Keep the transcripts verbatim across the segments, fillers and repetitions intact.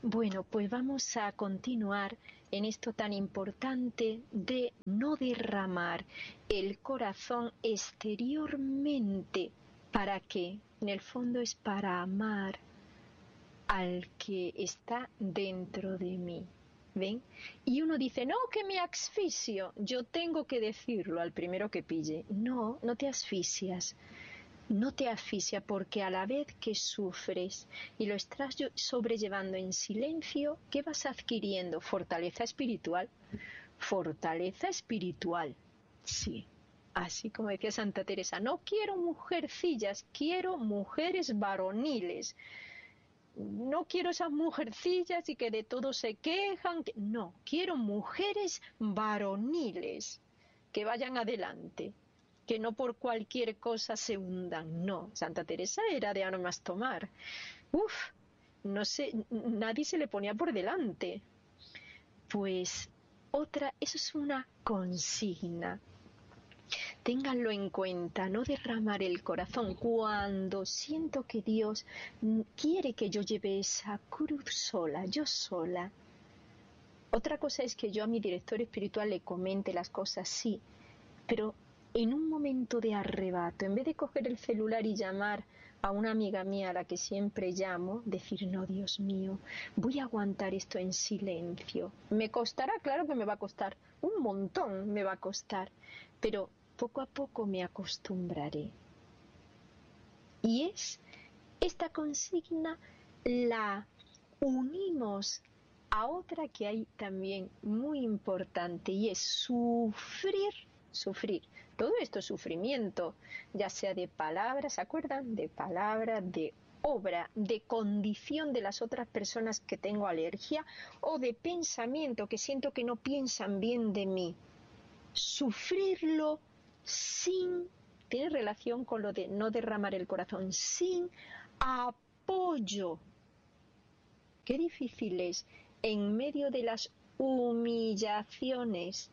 Bueno, pues vamos a continuar en esto tan importante de no derramar el corazón exteriormente. ¿Para qué? En el fondo es para amar al que está dentro de mí. ¿Ven? Y uno dice, no, que me asfixio. Yo tengo que decirlo al primero que pille. No, no te asfixias. No te asfixia, porque a la vez que sufres y lo estás sobrellevando en silencio, ¿qué vas adquiriendo? Fortaleza espiritual. Fortaleza espiritual. Sí. Así como decía Santa Teresa, no quiero mujercillas, quiero mujeres varoniles. No quiero esas mujercillas y que de todo se quejan. Que... No, quiero mujeres varoniles que vayan adelante, que no por cualquier cosa se hundan. No, Santa Teresa era de armas tomar. Uf, no sé, nadie se le ponía por delante. Pues otra, eso es una consigna. Ténganlo en cuenta, no derramar el corazón cuando siento que Dios quiere que yo lleve esa cruz sola, yo sola. Otra cosa es que yo a mi director espiritual le comente las cosas, sí, pero en un momento de arrebato, en vez de coger el celular y llamar a una amiga mía a la que siempre llamo, decir, no, Dios mío, voy a aguantar esto en silencio. Me costará, claro que me va a costar, un montón me va a costar, pero poco a poco me acostumbraré. Y es esta consigna la unimos a otra que hay también muy importante, y es sufrir, sufrir. Todo esto es sufrimiento, ya sea de palabras, ¿se acuerdan? De palabra, de obra, de condición de las otras personas que tengo alergia, o de pensamiento, que siento que no piensan bien de mí. Sufrirlo sin, tiene relación con lo de no derramar el corazón, sin apoyo. Qué difícil es en medio de las humillaciones.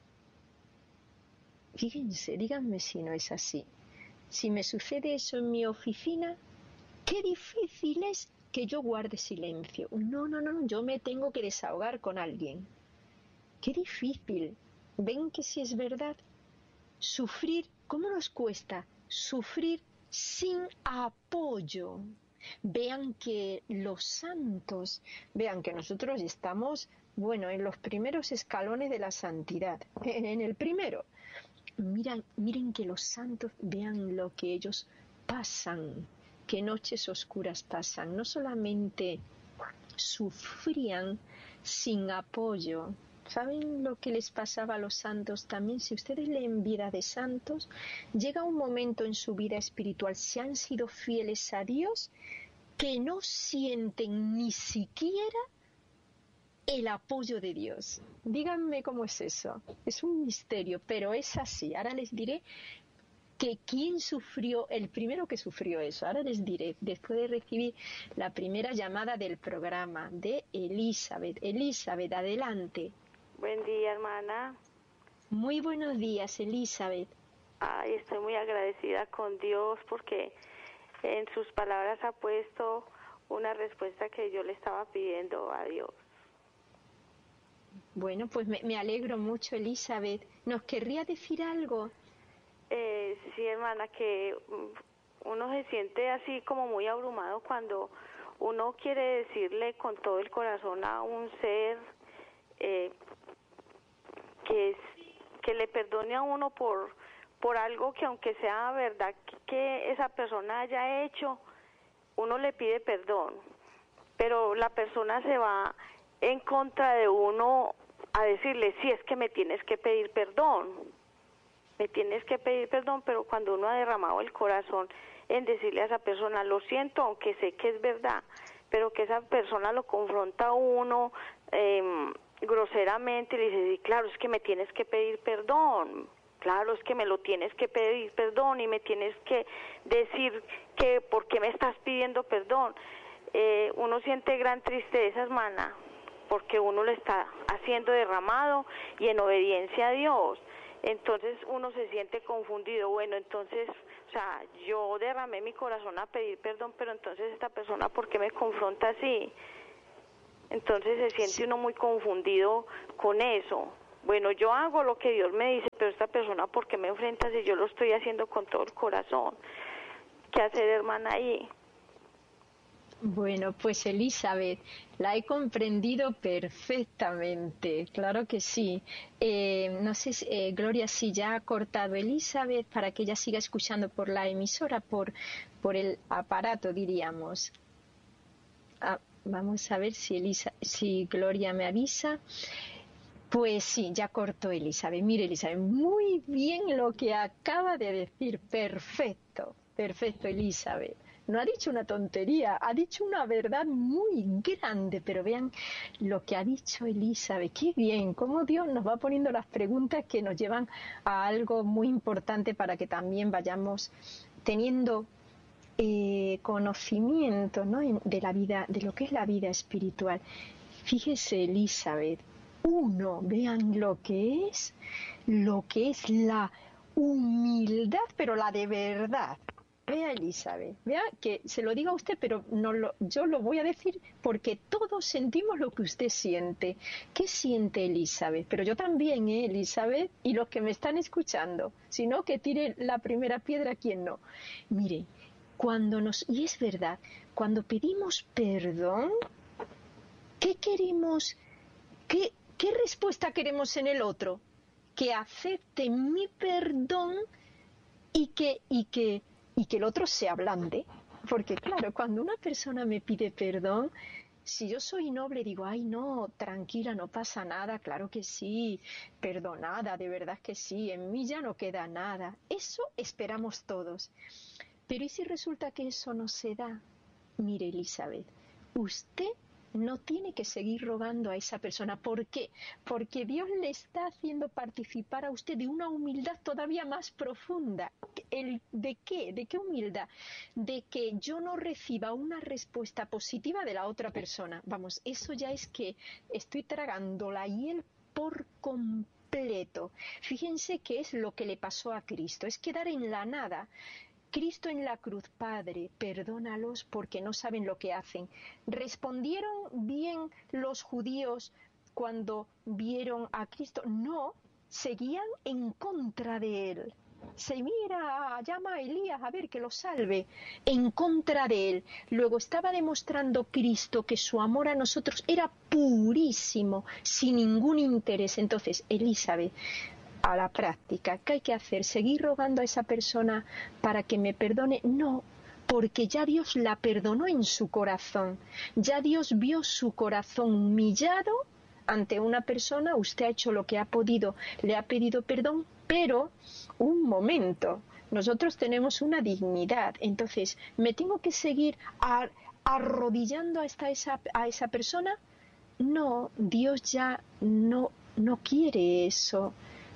Fíjense, díganme si no es así. Si me sucede eso en mi oficina, qué difícil es que yo guarde silencio. No, no, no, yo me tengo que desahogar con alguien. Qué difícil. ¿Ven que si es verdad? Sufrir, ¿cómo nos cuesta? Sufrir sin apoyo. Vean que los santos, vean que nosotros estamos, bueno, en los primeros escalones de la santidad, en el primero. Miren, miren que los santos, vean lo que ellos pasan, qué noches oscuras pasan. No solamente sufrían sin apoyo. ¿Saben lo que les pasaba a los santos también? Si ustedes leen vida de santos, llega un momento en su vida espiritual, si han sido fieles a Dios, que no sienten ni siquiera el apoyo de Dios. Díganme cómo es eso. Es un misterio, pero es así. Ahora les diré que quién sufrió, el primero que sufrió eso. Ahora les diré, después de recibir la primera llamada del programa de Elizabeth. Elizabeth, adelante. Buen día, hermana. Muy buenos días, Elizabeth. Ay, estoy muy agradecida con Dios porque en sus palabras ha puesto una respuesta que yo le estaba pidiendo a Dios. Bueno, pues me, me alegro mucho, Elizabeth. ¿Nos querría decir algo? Eh, sí, hermana, que uno se siente así como muy abrumado cuando uno quiere decirle con todo el corazón a un ser eh, que es, que le perdone a uno por por algo que aunque sea verdad que esa persona haya hecho, uno le pide perdón, pero la persona se va en contra de uno a decirle, sí, es que me tienes que pedir perdón, me tienes que pedir perdón, pero cuando uno ha derramado el corazón en decirle a esa persona, lo siento, aunque sé que es verdad, pero que esa persona lo confronta a uno eh, groseramente y le dice, sí, claro, es que me tienes que pedir perdón, claro, es que me lo tienes que pedir perdón y me tienes que decir que por qué me estás pidiendo perdón. Eh, uno siente gran tristeza, hermana, porque uno lo está haciendo derramado y en obediencia a Dios. Entonces uno se siente confundido. Bueno, entonces, o sea, yo derramé mi corazón a pedir perdón, pero entonces esta persona, ¿por qué me confronta así? Entonces se siente Sí. uno muy confundido con eso. Bueno, yo hago lo que Dios me dice, pero esta persona, ¿por qué me enfrenta si yo lo estoy haciendo con todo el corazón? ¿Qué hacer, hermana, ahí? Bueno, pues Elizabeth, la he comprendido perfectamente, claro que sí. Eh, no sé, si, eh, Gloria, si ya ha cortado Elizabeth para que ella siga escuchando por la emisora, por, por el aparato, diríamos. Ah, vamos a ver si, Elisa, si Gloria me avisa. Pues sí, ya cortó Elizabeth. Mire, Elizabeth, muy bien lo que acaba de decir. Perfecto, perfecto, Elizabeth. No ha dicho una tontería, ha dicho una verdad muy grande, pero vean lo que ha dicho Elizabeth. Qué bien, cómo Dios nos va poniendo las preguntas que nos llevan a algo muy importante para que también vayamos teniendo eh, conocimiento, ¿no?, de la vida, de lo que es la vida espiritual. Fíjese, Elizabeth, uno, vean lo que es, lo que es la humildad, pero la de verdad. Vea, Elizabeth, vea que se lo diga a usted, pero no lo, yo lo voy a decir porque todos sentimos lo que usted siente. ¿Qué siente Elizabeth? Pero yo también, ¿eh, Elizabeth? Y los que me están escuchando, si no, que tire la primera piedra quien no. Mire, cuando nos, y es verdad, cuando pedimos perdón, ¿qué queremos? ¿Qué, qué respuesta queremos en el otro? Que acepte mi perdón y que, y que, y que el otro se ablande. Porque claro, cuando una persona me pide perdón, si yo soy noble, digo, ay, no, tranquila, no pasa nada, claro que sí, perdonada, de verdad que sí, en mí ya no queda nada. Eso esperamos todos. Pero ¿y si resulta que eso no se da? Mire, Elizabeth, usted no tiene que seguir rogando a esa persona. ¿Por qué? Porque Dios le está haciendo participar a usted de una humildad todavía más profunda. ¿El, ¿De qué? ¿De qué humildad? De que yo no reciba una respuesta positiva de la otra persona. Vamos, eso ya es que estoy tragando la hiel por completo. Fíjense qué es lo que le pasó a Cristo. Es quedar en la nada. Cristo en la cruz, Padre, perdónalos porque no saben lo que hacen. ¿Respondieron bien los judíos cuando vieron a Cristo? No, seguían en contra de él. Se mira, llama a Elías a ver que lo salve, en contra de él. Luego estaba demostrando Cristo que su amor a nosotros era purísimo, sin ningún interés. Entonces, Elizabeth, a la práctica, ¿qué hay que hacer? ¿Seguir rogando a esa persona para que me perdone? No, porque ya Dios la perdonó en su corazón. Ya Dios vio su corazón humillado ante una persona. Usted ha hecho lo que ha podido, le ha pedido perdón, pero un momento, nosotros tenemos una dignidad. Entonces, ¿me tengo que seguir ar- arrodillando hasta esa, a esa persona? No, Dios ya no, no quiere eso.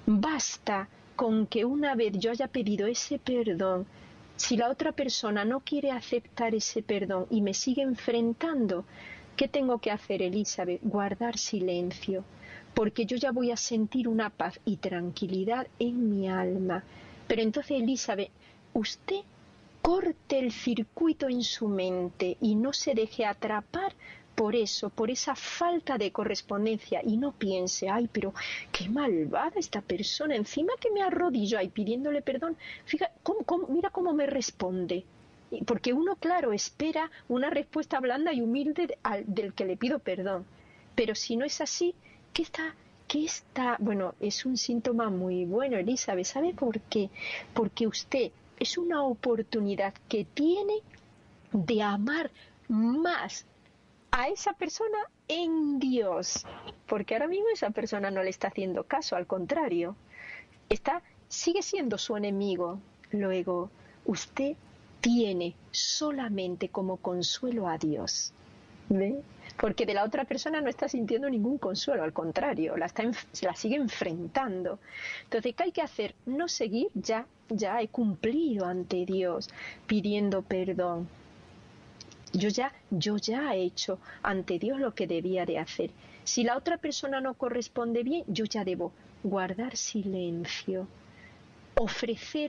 Basta con que una vez yo haya pedido ese perdón, si la otra persona no quiere aceptar ese perdón y me sigue enfrentando, ¿qué tengo que hacer, Elizabeth? Guardar silencio, porque yo ya voy a sentir una paz y tranquilidad en mi alma. Pero entonces, Elizabeth, usted corte el circuito en su mente y no se deje atrapar por eso, por esa falta de correspondencia, y no piense, ay, pero qué malvada esta persona, encima que me arrodillo ahí pidiéndole perdón, fíjate, cómo, cómo, mira cómo me responde. Porque uno, claro, espera una respuesta blanda y humilde al, del que le pido perdón. Pero si no es así, ¿qué está? ¿Qué está? Bueno, es un síntoma muy bueno, Elizabeth. ¿Sabe por qué? Porque usted es una oportunidad que tiene de amar más a esa persona en Dios, porque ahora mismo esa persona no le está haciendo caso, al contrario, está, sigue siendo su enemigo. Luego, usted tiene solamente como consuelo a Dios, ¿ve? Porque de la otra persona no está sintiendo ningún consuelo, al contrario, la, está, la sigue enfrentando. Entonces, ¿qué hay que hacer? No seguir, ya, ya he cumplido ante Dios pidiendo perdón. Yo ya, yo ya he hecho ante Dios lo que debía de hacer. Si la otra persona no corresponde bien, yo ya debo guardar silencio, ofrecer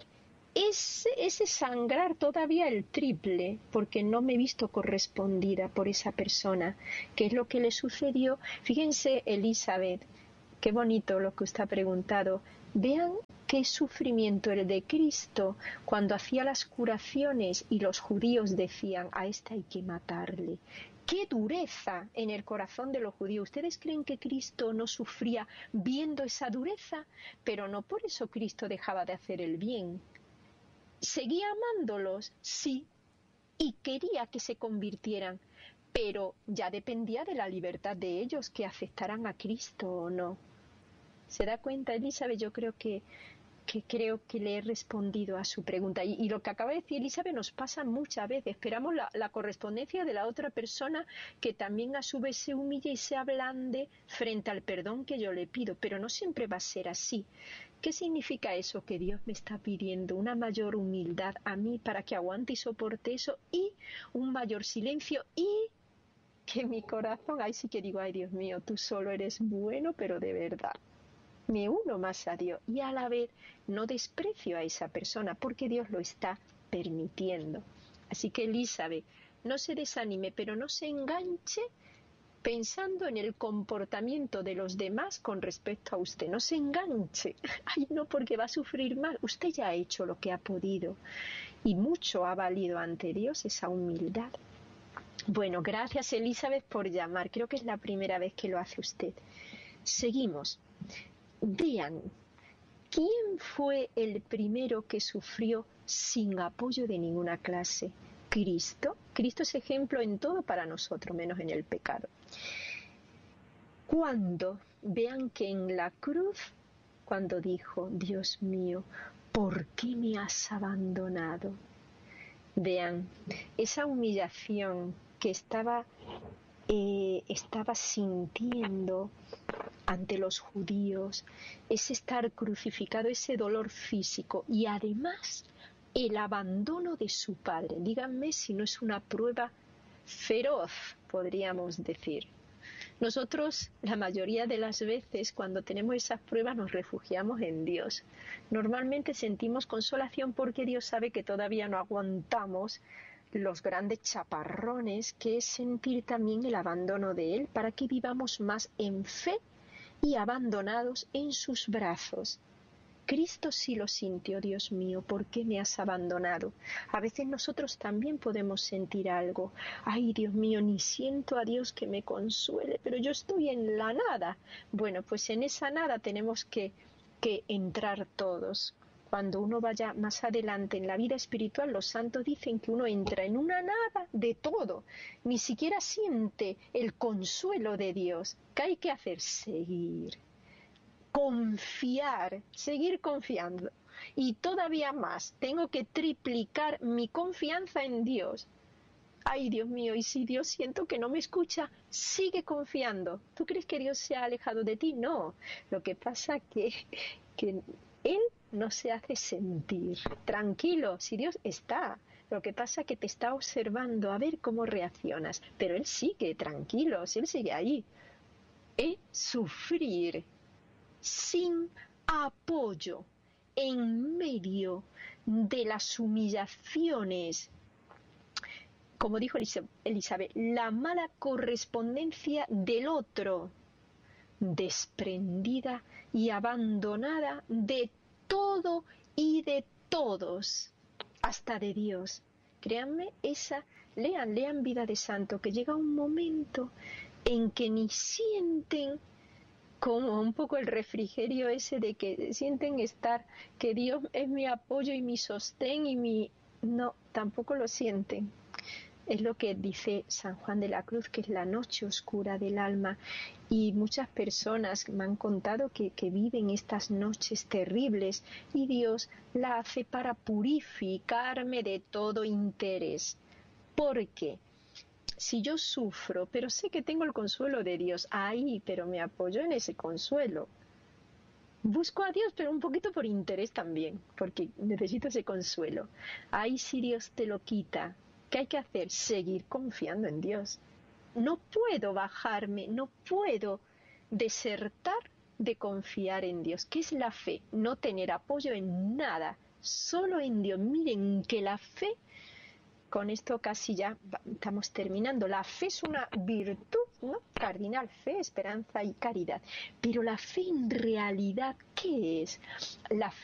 ese, ese sangrar todavía el triple, porque no me he visto correspondida por esa persona. ¿Qué es lo que le sucedió? Fíjense, Elizabeth, qué bonito lo que usted ha preguntado. Vean qué sufrimiento el de Cristo cuando hacía las curaciones y los judíos decían, a este hay que matarle. ¡Qué dureza en el corazón de los judíos! ¿Ustedes creen que Cristo no sufría viendo esa dureza? Pero no por eso Cristo dejaba de hacer el bien. ¿Seguía amándolos? Sí. Y quería que se convirtieran. Pero ya dependía de la libertad de ellos que aceptaran a Cristo o no. ¿Se da cuenta, Elizabeth? Yo creo que que creo que le he respondido a su pregunta. Y, y lo que acaba de decir Elizabeth nos pasa muchas veces. Esperamos la, la correspondencia de la otra persona que también a su vez se humille y se ablande frente al perdón que yo le pido. Pero no siempre va a ser así. ¿Qué significa eso? Que Dios me está pidiendo una mayor humildad a mí para que aguante y soporte eso, y un mayor silencio, y que mi corazón, ay sí que digo, ay Dios mío, tú solo eres bueno, pero de verdad. Me uno más a Dios y a la vez no desprecio a esa persona porque Dios lo está permitiendo. Así que Elizabeth, no se desanime, pero no se enganche pensando en el comportamiento de los demás con respecto a usted. No se enganche. Ay, no, porque va a sufrir mal. Usted ya ha hecho lo que ha podido y mucho ha valido ante Dios esa humildad. Bueno, gracias Elizabeth por llamar. Creo que es la primera vez que lo hace usted. Seguimos. Vean, ¿quién fue el primero que sufrió sin apoyo de ninguna clase? Cristo. Cristo es ejemplo en todo para nosotros, menos en el pecado. Cuando vean que en la cruz, cuando dijo, Dios mío, ¿por qué me has abandonado? Vean, esa humillación que estaba, eh, estaba sintiendo ante los judíos, ese estar crucificado, ese dolor físico y además el abandono de su padre. Díganme si no es una prueba feroz, podríamos decir. Nosotros, la mayoría de las veces, cuando tenemos esas pruebas, nos refugiamos en Dios. Normalmente sentimos consolación porque Dios sabe que todavía no aguantamos los grandes chaparrones, que es sentir también el abandono de Él, para que vivamos más en fe y abandonados en sus brazos. Cristo sí lo sintió, Dios mío, ¿por qué me has abandonado? A veces nosotros también podemos sentir algo. Ay, Dios mío, ni siento a Dios que me consuele, pero yo estoy en la nada. Bueno, pues en esa nada tenemos que, que entrar todos. Cuando uno vaya más adelante en la vida espiritual, los santos dicen que uno entra en una nada de todo. Ni siquiera siente el consuelo de Dios. ¿Qué hay que hacer? Seguir. Confiar, seguir confiando. Y todavía más, tengo que triplicar mi confianza en Dios. Ay, Dios mío, y si Dios siento que no me escucha, sigue confiando. ¿Tú crees que Dios se ha alejado de ti? No. Lo que pasa que, que Él no se hace sentir. Tranquilo, si Dios está. Lo que pasa que te está observando a ver cómo reaccionas. Pero Él sigue, tranquilo, si Él sigue ahí. Es sufrir sin apoyo en medio de las humillaciones. Como dijo Elizabeth, la mala correspondencia del otro, desprendida y abandonada de todo y de todos, hasta de Dios. Créanme, esa, lean, lean Vida de Santo, que llega un momento en que ni sienten como un poco el refrigerio ese de que sienten estar, que Dios es mi apoyo y mi sostén y mi... No, tampoco lo sienten. Es lo que dice San Juan de la Cruz, que es la noche oscura del alma. Y muchas personas me han contado que, que viven estas noches terribles y Dios la hace para purificarme de todo interés. ¿Por qué? Si yo sufro, pero sé que tengo el consuelo de Dios, ahí, pero me apoyo en ese consuelo. Busco a Dios, pero un poquito por interés también, porque necesito ese consuelo. Ahí si Dios te lo quita, ¿qué hay que hacer? Seguir confiando en Dios. No puedo bajarme, no puedo desertar de confiar en Dios. ¿Qué es la fe? No tener apoyo en nada, solo en Dios. Miren que la fe, con esto casi ya estamos terminando, la fe es una virtud, ¿no? Cardinal, fe, esperanza y caridad. Pero la fe en realidad, ¿qué es? La